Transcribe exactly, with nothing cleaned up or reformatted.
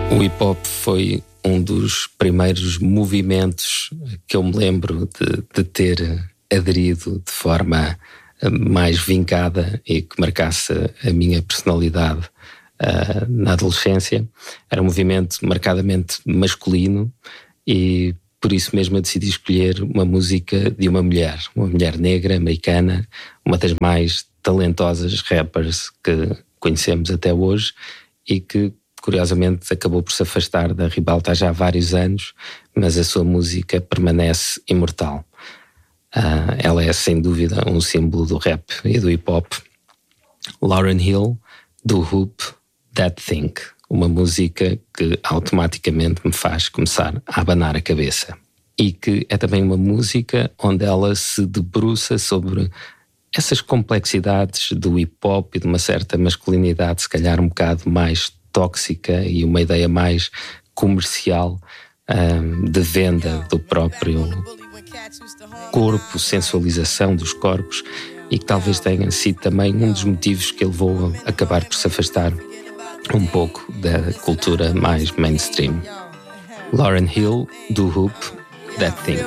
O hip-hop foi um dos primeiros movimentos que eu me lembro de, de ter aderido de forma mais vincada e que marcasse a minha personalidade uh, na adolescência. Era um movimento marcadamente masculino e por isso mesmo eu decidi escolher uma música de uma mulher, uma mulher negra, americana, uma das mais talentosas rappers que conhecemos até hoje e que curiosamente acabou por se afastar da ribalta já há vários anos, mas a sua música permanece imortal. Uh, ela é sem dúvida um símbolo do rap e do hip-hop. Lauryn Hill, do Hoop, That Thing, uma música que automaticamente me faz começar a abanar a cabeça. E que é também uma música onde ela se debruça sobre essas complexidades do hip-hop e de uma certa masculinidade, se calhar um bocado mais tóxica e uma ideia mais comercial um, de venda do próprio corpo, sensualização dos corpos, e que talvez tenha sido também um dos motivos que ele levou a acabar por se afastar um pouco da cultura mais mainstream. Lauryn Hill, do Hoop, That Thing.